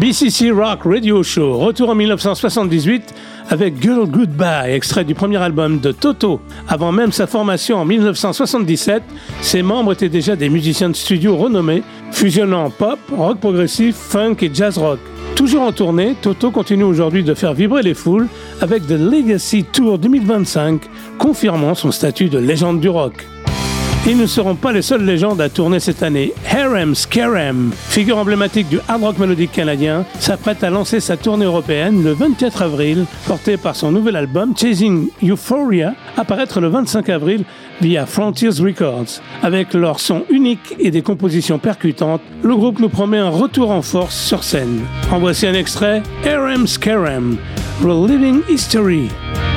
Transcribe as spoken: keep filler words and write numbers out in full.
B C C Rock Radio Show, retour en dix-neuf cent soixante-dix-huit avec Girl Goodbye, extrait du premier album de Toto. Avant même sa formation en dix-neuf cent soixante-dix-sept, ses membres étaient déjà des musiciens de studio renommés, fusionnant pop, rock progressif, funk et jazz rock. Toujours en tournée, Toto continue aujourd'hui de faire vibrer les foules avec The Legacy Tour deux mille vingt-cinq, confirmant son statut de légende du rock. Ils ne seront pas les seules légendes à tourner cette année. Harem Scarem, figure emblématique du hard rock mélodique canadien, s'apprête à lancer sa tournée européenne le vingt-quatre avril, portée par son nouvel album Chasing Euphoria, à paraître le vingt-cinq avril via Frontiers Records. Avec leur son unique et des compositions percutantes, le groupe nous promet un retour en force sur scène. En voici un extrait, Harem Scarem, Reliving History.